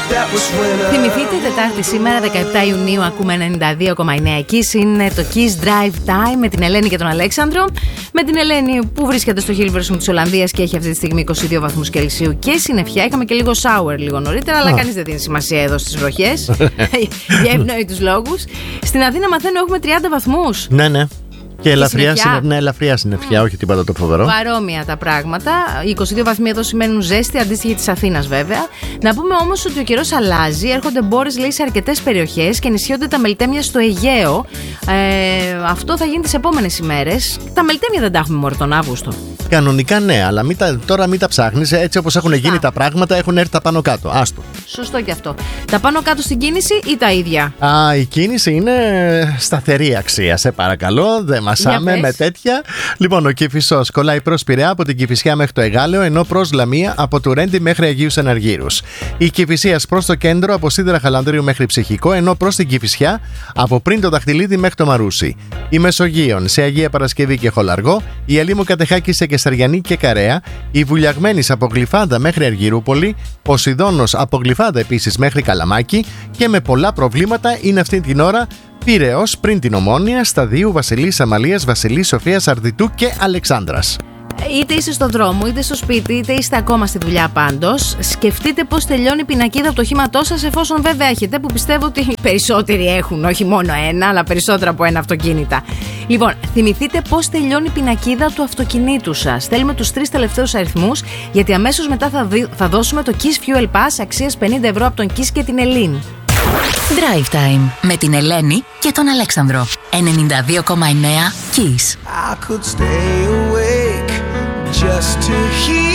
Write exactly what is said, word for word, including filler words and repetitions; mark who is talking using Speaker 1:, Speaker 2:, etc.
Speaker 1: Θυμηθείτε, Τετάρτη σήμερα, δεκαεπτά Ιουνίου, ακούμε ενενήντα δύο κόμμα εννέα Kiss. Είναι το Kiss Drive Time με την Ελένη και τον Αλέξανδρο. Με την Ελένη που βρίσκεται στο Hilversum της Ολλανδίας και έχει αυτή τη στιγμή είκοσι δύο βαθμούς Κελσίου και συννεφιά. Είχαμε και λίγο shower λίγο νωρίτερα, αλλά κανείς δεν δίνει σημασία εδώ στις βροχές. Για ευνόητους λόγους. Στην Αθήνα μαθαίνω έχουμε τριάντα βαθμούς.
Speaker 2: Ναι, ναι. Και ελαφριά συννεφιά, ναι, ελαφριά συννεφιά, mm. όχι τίποτα το φοβερό.
Speaker 1: Παρόμοια τα πράγματα. Οι είκοσι δύο βαθμοί εδώ σημαίνουν ζέστη, αντίστοιχη της Αθήνας βέβαια. Να πούμε όμως ότι ο καιρός αλλάζει. Έρχονται μπόρες, λέει, σε αρκετές περιοχές και ενισχύονται τα μελτέμια στο Αιγαίο. Ε, αυτό θα γίνει τις επόμενες ημέρες. Τα μελτέμια δεν τα έχουμε μόνο τον Αύγουστο.
Speaker 2: Κανονικά ναι, αλλά μην τα, τώρα μην τα ψάχνεις. Έτσι όπως έχουν γίνει Α. τα πράγματα, έχουν έρθει τα πάνω κάτω. Άστο.
Speaker 1: Σωστό και αυτό. Τα πάνω κάτω στην κίνηση ή τα ίδια?
Speaker 2: Α, η κίνηση είναι σταθερή αξία. Σε παρακαλώ, δεν μασάμε με τέτοια. Λοιπόν, ο Κηφισός κολλάει προς Πειραιά από την Κηφισιά μέχρι το Εγάλεο, ενώ προς Λαμία από Τουρέντι μέχρι Αγίους Εναργύρους. Η Κηφισίας προς το κέντρο από Σίδερα Χαλανδρίου μέχρι Ψυχικό, ενώ προς την Κηφισιά από πριν το Δαχτυλίδι μέχρι το Μαρούσι. Η Μεσογείων σε Αγία Παρασκευή και Χολαργό, η Ελίμου Κατεχάκη σε Κεσαριανή και Καρέα, η Βουλιαγμένης από Γλυφάδα μέχρι Αργυρούπολη, Ποσειδώνος από Γλυφάδα επίσης μέχρι Καλαμάκι και με πολλά προβλήματα είναι αυτή την ώρα Πειραιώς πριν την Ομόνια, Σταδίου, Βασιλής, Αμαλίας, Βασιλής, Σοφίας, Αρδιτού και Αλεξάνδρας.
Speaker 1: Είτε είστε στο δρόμο, είτε στο σπίτι, είτε είστε ακόμα στη δουλειά πάντως, σκεφτείτε πώς τελειώνει η πινακίδα από το οχήματό σας, εφόσον βέβαια έχετε, που πιστεύω ότι οι περισσότεροι έχουν, όχι μόνο ένα, αλλά περισσότερα από ένα αυτοκίνητα. Λοιπόν, θυμηθείτε πώς τελειώνει η πινακίδα του αυτοκινήτου σας. Στέλνουμε τους τρεις τελευταίους αριθμούς, γιατί αμέσως μετά θα, δι- θα δώσουμε το Kiss Fuel Pass αξίας πενήντα ευρώ από τον Kiss και την Ελένη.
Speaker 3: Drive Time με την Ελένη και τον Αλέξανδρο. ενενήντα δύο κόμμα εννέα Kiss.
Speaker 4: I could stay awake just to hear